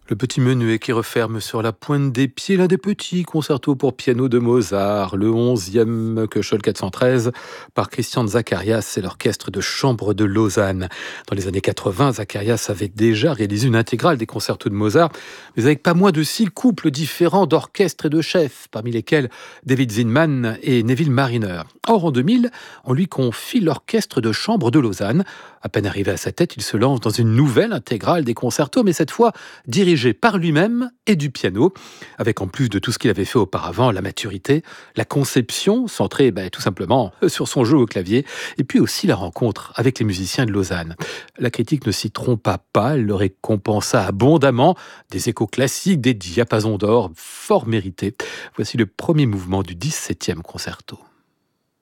Le petit menuet qui referme sur la pointe des pieds l'un des petits concertos pour piano de Mozart, le 11e Köchel 413 par Christian Zacharias et l'orchestre de chambre de Lausanne. Dans les années 80, Zacharias avait déjà réalisé une intégrale des concertos de Mozart, mais avec pas moins de 6 couples différents d'orchestres et de chefs, parmi lesquels David Zinman et Neville Marriner. Or, en 2000, on lui confie l'orchestre de chambre de Lausanne. À peine arrivé à sa tête, il se lance dans une nouvelle intégrale des concertos, mais cette fois dirigée par lui-même et du piano, avec en plus de tout ce qu'il avait fait auparavant, la maturité, la conception, centrée tout simplement sur son jeu au clavier, et puis aussi la rencontre avec les musiciens de Lausanne. La critique ne s'y trompa pas, elle le récompensa abondamment, des échos classiques, des diapasons d'or fort mérités. Voici le premier mouvement du 17e concerto.